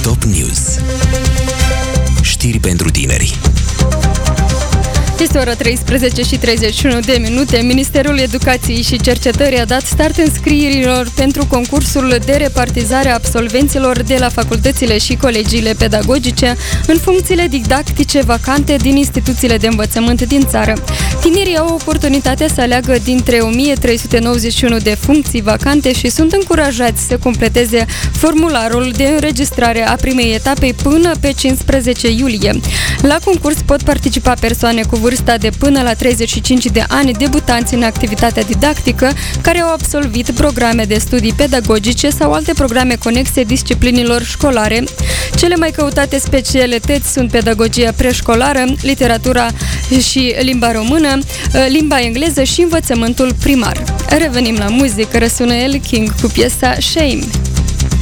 Top News. Știri pentru tineri. Este ora 13 și 31 de minute. Ministerul Educației și Cercetării a dat start înscrierilor pentru concursul de repartizare a absolvenților de la facultățile și colegiile pedagogice în funcțiile didactice vacante din instituțiile de învățământ din țară. Tinerii au oportunitatea să aleagă dintre 1391 de funcții vacante și sunt încurajați să completeze formularul de înregistrare a primei etape până pe 15 iulie. La concurs pot participa persoane cu vârsta de până la 35 de ani, debutanți în activitatea didactică, care au absolvit programe de studii pedagogice sau alte programe conexe disciplinilor școlare. Cele mai căutate specialități sunt pedagogia preșcolară, literatura și limba română, limba engleză și învățământul primar. Revenim la muzică, răsună El King cu piesa Shame.